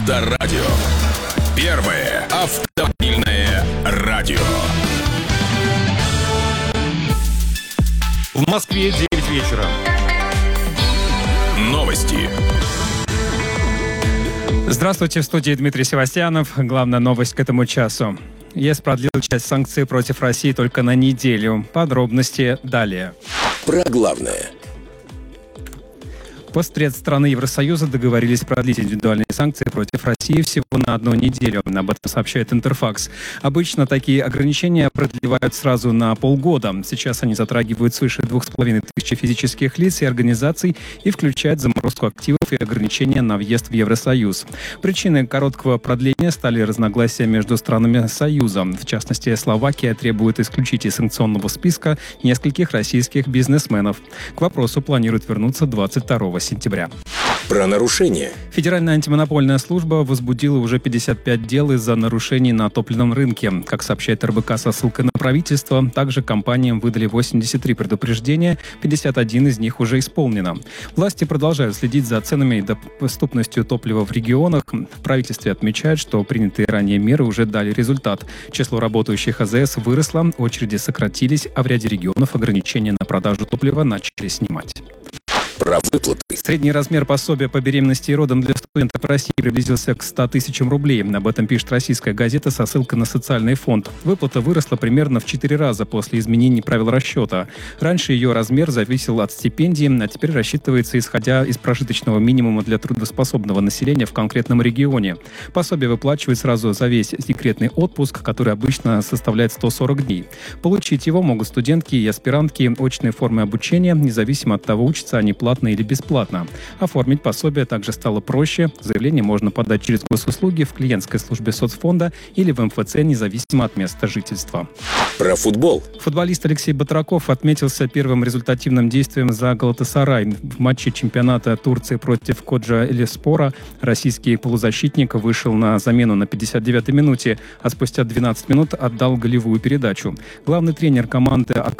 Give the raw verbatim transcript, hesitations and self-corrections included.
Авторадио. Первое автомобильное радио. В Москве девять вечера. Новости. Здравствуйте, в студии Дмитрий Севастьянов. Главная новость к этому часу. ЕС продлил часть санкций против России только на неделю. Подробности далее. Про главное. Постред страны Евросоюза договорились продлить индивидуальные санкции против России всего на одну неделю. Об этом сообщает Интерфакс. Обычно такие ограничения продлевают сразу на полгода. Сейчас они затрагивают свыше двух с половиной тысяч физических лиц и организаций и включают заморозку активов и ограничения на въезд в Евросоюз. Причиной короткого продления стали разногласия между странами Союза. В частности, Словакия требует исключить из санкционного списка нескольких российских бизнесменов. К вопросу планируют вернуться двадцать второго сентября. Про нарушения. Федеральная антимонопольная служба возбудила уже пятьдесят пять дел из-за нарушений на топливном рынке. Как сообщает эр бэ ка со ссылкой на правительство, также компаниям выдали восемьдесят три предупреждения, пятьдесят один из них уже исполнено. Власти продолжают следить за ценами и доступностью топлива в регионах. В правительстве отмечают, что принятые ранее меры уже дали результат. Число работающих а зэ эс выросло, очереди сократились, а в ряде регионов ограничения на продажу топлива начали снимать. Про выплаты. Средний размер пособия по беременности и родам для студентов России приблизился к ста тысячам рублей. Об этом пишет российская газета со ссылкой на социальный фонд. Выплата выросла примерно в четыре раза после изменений правил расчета. Раньше ее размер зависел от стипендии, а теперь рассчитывается исходя из прожиточного минимума для трудоспособного населения в конкретном регионе. Пособие выплачивают сразу за весь декретный отпуск, который обычно составляет сто сорок дней. Получить его могут студентки и аспирантки очной формы обучения, независимо от того, учатся они платно или бесплатно. Оформить пособие также стало проще. Заявление можно подать через госуслуги, в клиентской службе соцфонда или в эм эф цэ, независимо от места жительства. Про футбол. Футболист Алексей Батраков отметился первым результативным действием за Галатасарай. В матче чемпионата Турции против Коджа Элиспора российский полузащитник вышел на замену на пятьдесят девятой минуте, а спустя двенадцать минут отдал голевую передачу. Главный тренер команды